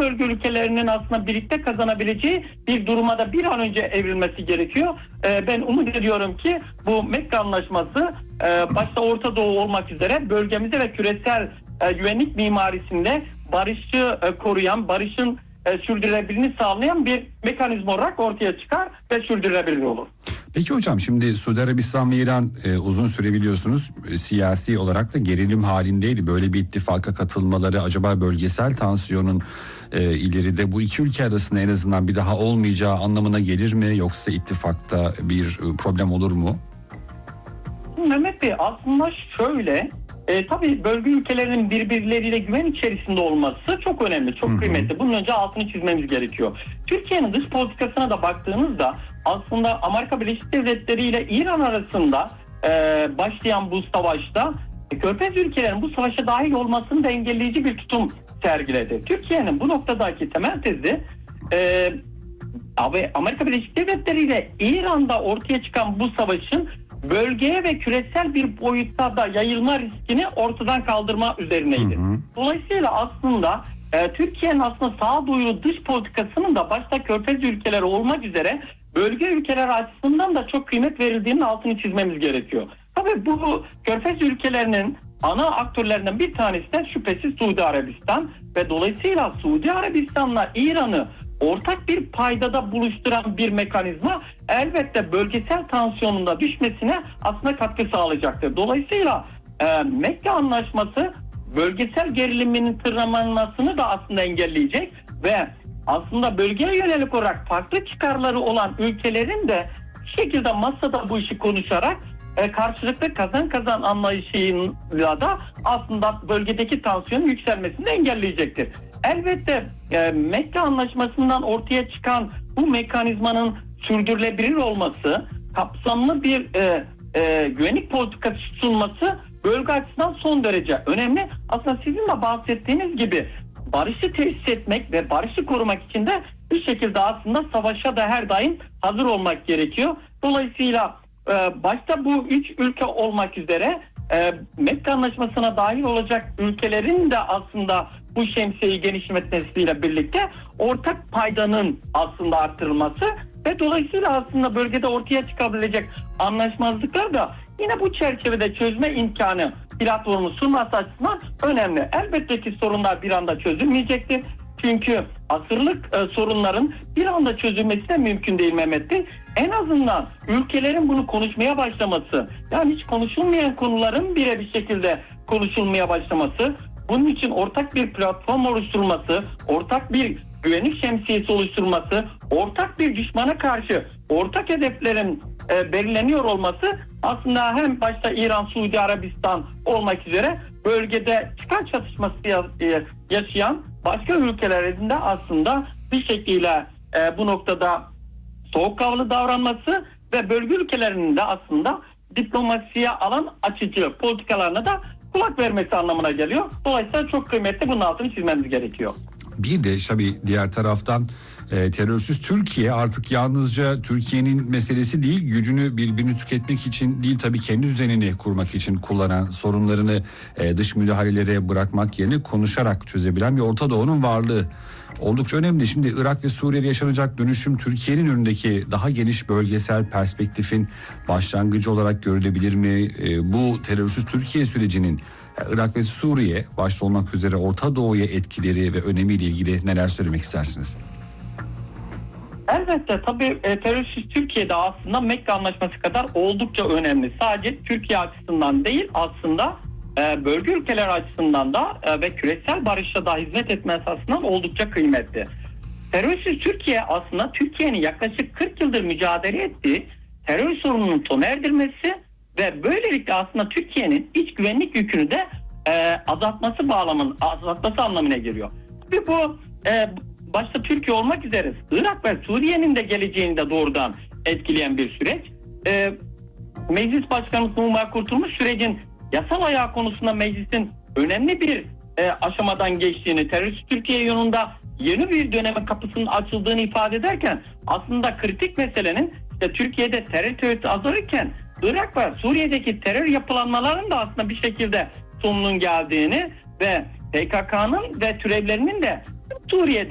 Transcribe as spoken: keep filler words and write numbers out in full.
bölge ülkelerinin aslında birlikte kazanabileceği bir duruma da bir an önce evrilmesi gerekiyor. E, ben umut ediyorum ki bu Mekke Anlaşması e, başta Orta Doğu olmak üzere bölgemize ve küresel e, güvenlik mimarisinde barışı e, koruyan, barışın e, sürdürülebilirliğini sağlayan bir mekanizma olarak ortaya çıkar ve sürdürülebilir olur. Peki hocam, şimdi Suudi Arabistan ve İran e, uzun süre biliyorsunuz e, siyasi olarak da gerilim halindeydi. Böyle bir ittifaka katılmaları acaba bölgesel tansiyonun e, ileride bu iki ülke arasında en azından bir daha olmayacağı anlamına gelir mi? Yoksa ittifakta bir e, problem olur mu? Mehmet Bey, aslında şöyle, e, tabii bölge ülkelerinin birbirleriyle güven içerisinde olması çok önemli, çok kıymetli. Bunun önce altını çizmemiz gerekiyor. Türkiye'nin dış politikasına da baktığınızda aslında Amerika Birleşik Devletleri ile İran arasında e, başlayan bu savaşta e, Körfez ülkelerinin bu savaşa dahil olmasını da engelleyici bir tutum sergiledi. Türkiye'nin bu noktadaki temel tezi e, Amerika Birleşik Devletleri ile İran'da ortaya çıkan bu savaşın bölgeye ve küresel bir boyutta da yayılma riskini ortadan kaldırma üzerineydi. Hı hı. Dolayısıyla aslında e, Türkiye'nin aslında sağduyulu dış politikasının da başta Körfez ülkeleri olmak üzere bölge ülkeleri açısından da çok kıymet verildiğinin altını çizmemiz gerekiyor. Tabii bu Körfez ülkelerinin ana aktörlerinden bir tanesi de şüphesiz Suudi Arabistan ve dolayısıyla Suudi Arabistan'la İran'ı ortak bir paydada buluşturan bir mekanizma elbette bölgesel tansiyonun da düşmesine aslında katkı sağlayacaktır. Dolayısıyla e, Mekke Anlaşması bölgesel geriliminin tırmanmasını da aslında engelleyecek ve aslında bölgeye yönelik olarak farklı çıkarları olan ülkelerin de bir şekilde masada bu işi konuşarak e, karşılıklı kazan kazan anlayışıyla da aslında bölgedeki tansiyonun yükselmesini engelleyecektir. Elbette e, Mekke Anlaşması'ndan ortaya çıkan bu mekanizmanın sürdürülebilir olması, kapsamlı bir e, e, güvenlik politikası sunması bölge açısından son derece önemli. Aslında sizin de bahsettiğiniz gibi barışı tesis etmek ve barışı korumak için de bir şekilde aslında savaşa da her daim hazır olmak gerekiyor. Dolayısıyla e, başta bu üç ülke olmak üzere e, Mekke Anlaşması'na dahil olacak ülkelerin de aslında bu şemsiyeyi genişletmesiyle birlikte ortak paydanın aslında arttırılması ve dolayısıyla aslında bölgede ortaya çıkabilecek anlaşmazlıklar da yine bu çerçevede çözme imkanı platformu sunması açısından önemli. Elbette ki sorunlar bir anda çözülmeyecektir. Çünkü asırlık e, sorunların bir anda çözülmesi de mümkün değil Mehmet Bey. En azından ülkelerin bunu konuşmaya başlaması, yani hiç konuşulmayan konuların bile bir şekilde konuşulmaya başlaması, bunun için ortak bir platform oluşturulması, ortak bir güvenlik şemsiyesi oluşturulması, ortak bir düşmana karşı ortak hedeflerin e, belirleniyor olması aslında hem başta İran, Suudi Arabistan olmak üzere bölgede çıkar çatışması yaşayan başka ülkelerin de aslında bir şekilde e, bu noktada soğukkanlı davranması ve bölge ülkelerinin de aslında diplomasiye alan açıcı politikalarına da kulak vermesi anlamına geliyor. Dolayısıyla çok kıymetli, bunun altını çizmemiz gerekiyor. Bir de tabii diğer taraftan e, terörsüz Türkiye artık yalnızca Türkiye'nin meselesi değil, gücünü birbirini tüketmek için değil, tabii kendi düzenini kurmak için kullanan, sorunlarını e, dış müdahalelere bırakmak yerine konuşarak çözebilen bir Orta Doğu'nun varlığı oldukça önemli. Şimdi Irak ve Suriye'de yaşanacak dönüşüm Türkiye'nin önündeki daha geniş bölgesel perspektifin başlangıcı olarak görülebilir mi? E, bu terörsüz Türkiye sürecinin Irak ve Suriye başta olmak üzere Orta Doğu'ya etkileri ve önemiyle ilgili neler söylemek istersiniz? Elbette tabii e, terörsüz Türkiye'de aslında Mekke Anlaşması kadar oldukça önemli. Sadece Türkiye açısından değil, aslında e, bölge ülkeler açısından da e, ve küresel barışa da hizmet etmesi açısından oldukça kıymetli. Terörsüz Türkiye aslında Türkiye'nin yaklaşık kırk yıldır mücadele ettiği terör sorununun sona erdirmesi ve böylelikle aslında Türkiye'nin iç güvenlik yükünü de e, azaltması bağlamının azaltması anlamına geliyor. Tabii bu e, başta Türkiye olmak üzere Irak ve Suriye'nin de geleceğini de doğrudan etkileyen bir süreç. E, Meclis Başkanımız Numan Kurtulmuş sürecin yasal ayağı konusunda meclisin önemli bir e, aşamadan geçtiğini, terörist Türkiye yolunda yeni bir döneme kapısının açıldığını ifade ederken aslında kritik meselenin işte Türkiye'de terör tehdidi azalırken Irak ve Suriye'deki terör yapılanmalarının da aslında bir şekilde sonunun geldiğini ve P K K'nın ve türevlerinin de Suriye'de